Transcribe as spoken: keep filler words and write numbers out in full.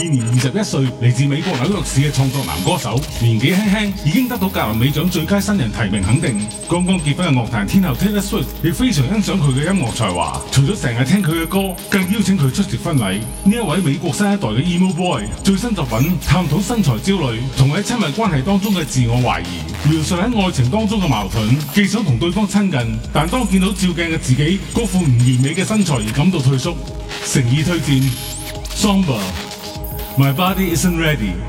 現年二十一歲，嚟自美國紐約市嘅創作男歌手，年紀輕輕已經得到格林美獎最佳新人提名肯定。剛剛結婚嘅樂壇天后 Taylor Swift 亦非常欣賞佢嘅音樂才華，除咗成日聽佢嘅歌，更邀請佢出席婚禮。呢一位美國新一代嘅 emo boy 最新作品探討身材焦慮同喺親密關係當中嘅自我懷疑，描述喺愛情當中嘅矛盾，既想同對方親近，但當見到照鏡嘅自己嗰副唔完美嘅身材而感到退縮。誠意推薦 Somber My Body Isn't Ready。